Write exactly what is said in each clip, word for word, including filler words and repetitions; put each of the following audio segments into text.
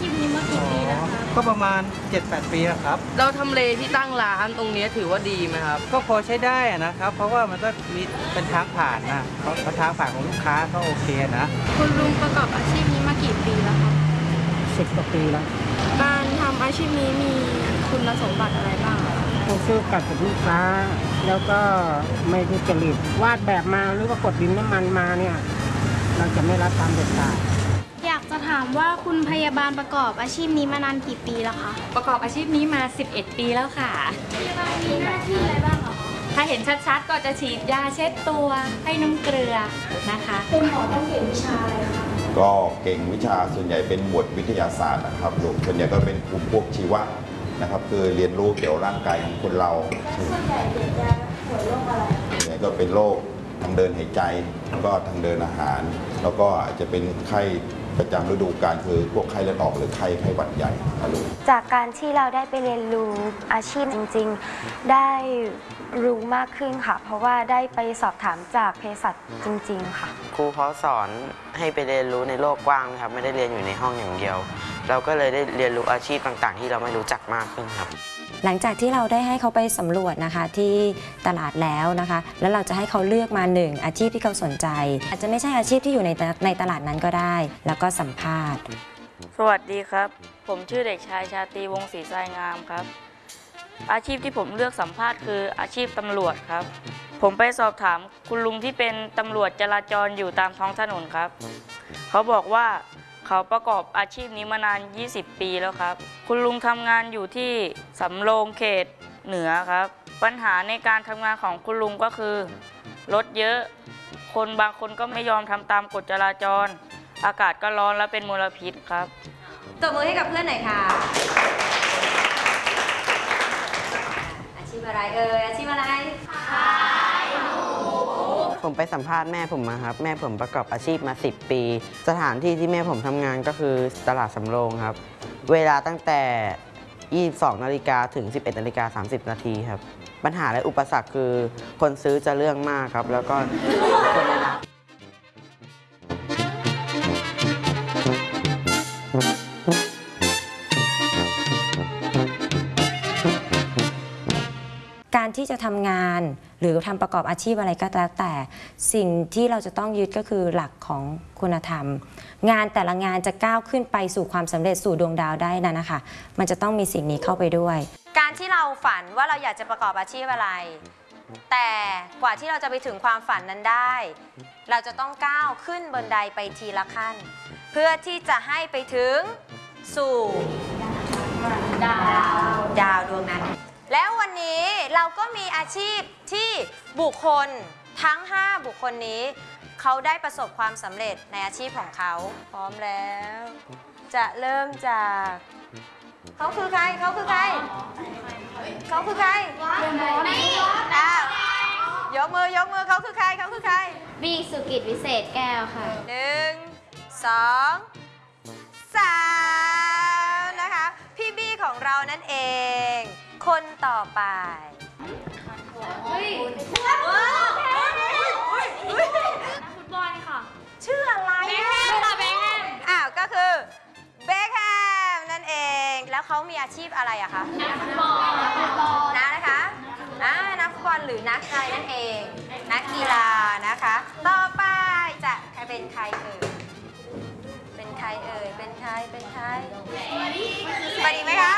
ชีพนี้มากี่ปีแล้วคะก็ประมาณ เจ็ดแปด ปีแล้วครับเราทำเลที่ตั้งร้านตรงนี้ถือว่าดีไหมครับก็พอใช้ได้นะครับเพราะว่ามันก็มีเป็นทางผ่านนะเพราะทางผ่านของลูกค้าก็โอเคนะคุณลุงประกอบอาชีพนี้มากี่ปีแล้วคะสิบกว่าปีแล้วการทำอาชีพนี้มีคุณสมบัติอะไรบ้างต้องซื่อสัตย์กับลูกค้าแล้วก็ไม่ทุจริตวาดแบบมาหรือว่ากดดินน้ำมันมาเนี่ยเราจะไม่รับตามเด็ดขาดอยากจะถามว่าคุณพยาบาลประกอบอาชีพนี้มานานกี่ปีแล้วคะประกอบอาชีพนี้มาสิบเอ็ดปีแล้วค่ะพยาบาลมีหน้าที่อะไรบ้างคะถ้าเห็นชัดๆก็จะฉีดยาเช็ดตัวให้น้ำเกลือนะคะเป็นหมอต้องเก่งวิชาอะไรคะก็เก่งวิชาส่วนใหญ่เป็นหมวดวิทยาศาสตร์นะครับส่วนใหญ่ก็เป็นกลุ่มพวกชีวะนะครับคือเรียนรู้เกี่ยวกับร่างกายของคนเราส่วนใหญ่เด็กจะป่วยโรคอะไรส่วนใหญ่ก็เป็นโรคทางเดินหายใจแล้วก็ทางเดินอาหารแล้วก็อาจจะเป็นไข้ประจำฤดูกาลคือพวกไข้เลือดออกหรือไข้ไข้หวัดใหญ่ครับจากการที่เราได้ไปเรียนรู้อาชีพจริงๆได้รู้มากขึ้นค่ะเพราะว่าได้ไปสอบถามจากเภสัชจริงๆค่ะครูเขาสอนให้ไปเรียนรู้ในโลกกว้างนะครับไม่ได้เรียนอยู่ในห้องอย่างเดียวเราก็เลยได้เรียนรู้อาชีพต่างๆที่เราไม่รู้จักมากขึ้นครับหลังจากที่เราได้ให้เขาไปสำรวจนะคะที่ตลาดแล้วนะคะแล้วเราจะให้เขาเลือกมาหนึ่งอาชีพที่เขาสนใจอาจจะไม่ใช่อาชีพที่อยู่ในในตลาดนั้นก็ได้แล้วก็สัมภาษณ์สวัสดีครับผมชื่อเด็กชายชาตรีวงศรีทรายงามครับอาชีพที่ผมเลือกสัมภาษณ์คืออาชีพตำรวจครับผมไปสอบถามคุณลุงที่เป็นตำรวจจราจรอยู่ตามท้องถนนครับเขาบอกว่าเขาประกอบอาชีพนี้มานานยี่สิบปีแล้วครับคุณลุงทำงานอยู่ที่สำโรงเขตเหนือครับปัญหาในการทำงานของคุณลุงก็คือรถเยอะคนบางคนก็ไม่ยอมทำตามกฎจราจรอากาศก็ร้อนและเป็นมลพิษครับตบมือให้กับเพื่อนหน่อยค่ะอาชีพอะไรเอ่ยอาชีพอะไรผมไปสัมภาษณ์แม่ผมมาครับแม่ผมประกอบอาชีพมาสิบปีสถานที่ที่แม่ผมทำงานก็คือตลาดสำโรงครับเวลาตั้งแต่ยี่สิบสองนาฬิกาถึงสิบเอ็ดนาฬิกาสามสิบนาทีครับปัญหาและอุปสรรคคือคนซื้อจะเรื่องมากครับแล้วก็คนในร้านการที่จะทำงานหรือทำประกอบอาชีพอะไรก็แล้วแต่สิ่งที่เราจะต้องยึดก็คือหลักของคุณธรรมงานแต่ละงานจะก้าวขึ้นไปสู่ความสำเร็จสู่ดวงดาวได้นั้นนะคะมันจะต้องมีสิ่งนี้เข้าไปด้วยการที่เราฝันว่าเราอยากจะประกอบอาชีพอะไรแต่กว่าที่เราจะไปถึงความฝันนั้นได้เราจะต้องก้าวขึ้นบันไดไปทีละขั้นเพื่อที่จะให้ไปถึงสู่ดาวดาวดวงนั้นแล้ววันนี้เราก็มีอาชีพที่บุคคลทั้งห้าบุคคลนี้เขาได้ประสบความสำเร็จในอาชีพของเขาพร้อมแล้วจะเริ่มจากเขาคือใครเขาคือใครเขาคือใครอ้าวยกมือยกมือเขาคือใครเขาคือใครบีสุกิจวิเศษแก้วค่ะหนึ่งสองสามนะคะพี่บี้ของเรานั่นเองคนต่อไปเฮ้ยฟุตบอลค่ะชื่ออะไรเบคแฮมค่ะเบคแฮมอ้าวก็คือเบคแฮมนั่นเองแล้วเขามีอาชีพอะไรอะคะนักฟุตบอลนักนะคะอ่านักฟุตบอลหรือนักอะไรนั่นเองนักกีฬานะคะต่อไปจะเป็นใครเอ่ยเป็นใครเอ่ยเป็นใครเป็นใครสวัสดีไหมคะ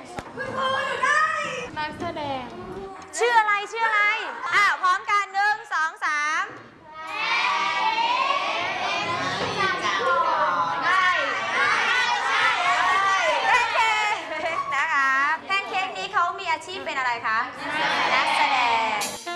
นักแสดงชื่ออะไรชื่ออะไรอ้าวพร้อมกันหนึ่งสองสามแพนเค้กนะคะแพนเค้กนี้เขามีอาชีพเป็นอะไรคะนักแส